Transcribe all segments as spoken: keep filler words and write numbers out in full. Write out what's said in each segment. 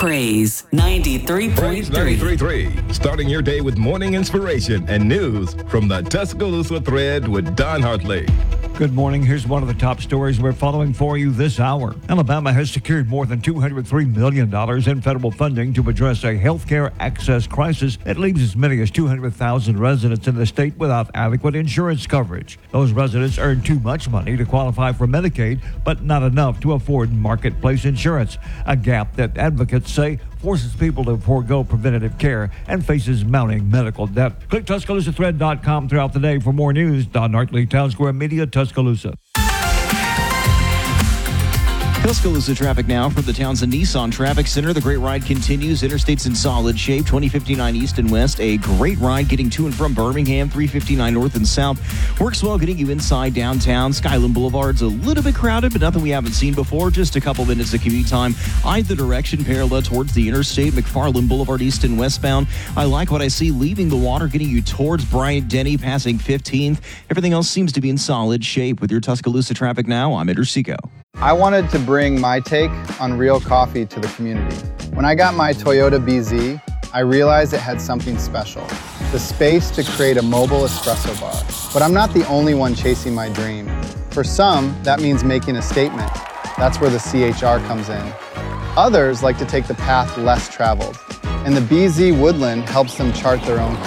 Praise ninety-three point three. ninety-three point three. Starting your day with morning inspiration and news from the Tuscaloosa Thread with Don Hartley. Good morning. Here's one of the top stories we're following for you this hour. Alabama has secured more than two hundred three million dollars in federal funding to address a health care access crisis that leaves as many as two hundred thousand residents in the state without adequate insurance coverage. Those residents earn too much money to qualify for Medicaid, but not enough to afford marketplace insurance, a gap that advocates say forces people to forego preventative care and faces mounting medical debt. Click Tuscaloosa Thread dot com throughout the day for more news. Don Hartley, Town Square Media, Tuscaloosa. Tuscaloosa traffic now from the Townsend Nissan Traffic Center. The great ride continues. Interstate's in solid shape. twenty fifty-nine east and west. A great ride getting to and from Birmingham. three fifty-nine north and south. Works well getting you inside downtown. Skyland Boulevard's a little bit crowded, but nothing we haven't seen before. Just a couple minutes of commute time. Either direction, parallel towards the interstate. McFarland Boulevard east and westbound. I like what I see leaving the water, getting you towards Bryant Denny, passing fifteenth. Everything else seems to be in solid shape. With your Tuscaloosa traffic now, I'm Ed Ursico. I wanted to bring my take on real coffee to the community. When I got my Toyota B Z, I realized it had something special, the space to create a mobile espresso bar. But I'm not the only one chasing my dream. For some, that means making a statement. That's where the C H R comes in. Others like to take the path less traveled, and the B Z Woodland helps them chart their own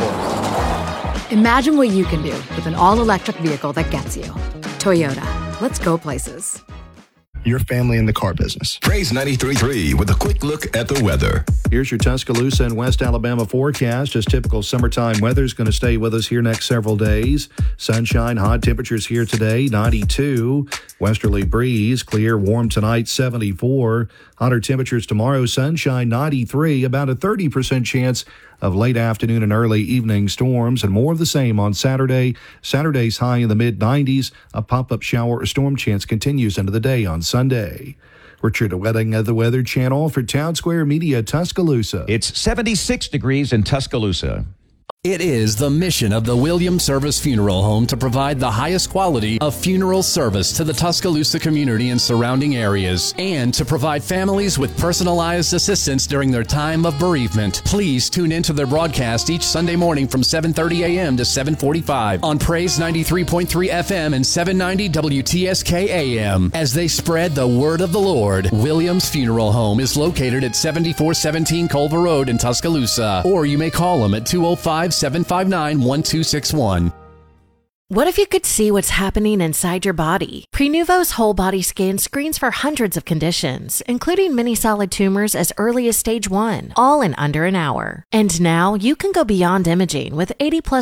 course. Imagine what you can do with an all-electric vehicle that gets you. Toyota. Let's go places. Your family in the car business. Praise ninety-three point three with a quick look at the weather. Here's your Tuscaloosa and West Alabama forecast. Just typical summertime weather is going to stay with us here next several days. Sunshine, hot temperatures here today, ninety-two. Westerly breeze, clear, warm tonight, seventy-four. Hotter temperatures tomorrow, sunshine, ninety-three. About a thirty percent chance of late afternoon and early evening storms, and more of the same on Saturday. Saturday's high in the mid-nineties. A pop-up shower or storm chance continues into the day on Sunday. Richard Wedding of the Weather Channel for Town Square Media, Tuscaloosa. It's seventy-six degrees in Tuscaloosa. It is the mission of the Williams Service Funeral Home to provide the highest quality of funeral service to the Tuscaloosa community and surrounding areas, and to provide families with personalized assistance during their time of bereavement. Please tune into their broadcast each Sunday morning from seven thirty a.m. to seven forty-five on Praise ninety-three point three F M and seven ninety W T S K A M as they spread the word of the Lord. Williams Funeral Home is located at seventy-four seventeen Culver Road in Tuscaloosa, or you may call them at two oh five, seven five nine, one two six one. What if you could see what's happening inside your body? Prenuvo's whole body scan screens for hundreds of conditions, including many solid tumors as early as stage one, all in under an hour. And now you can go beyond imaging with eighty plus